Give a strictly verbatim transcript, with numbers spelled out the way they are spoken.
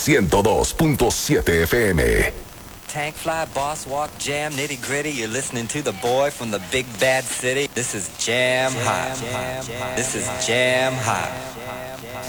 ciento dos punto siete F M. Tank fly, boss walk, jam, nitty gritty. You're listening to the boy from the big bad city. This is Jam Hot. This is Jam Hot.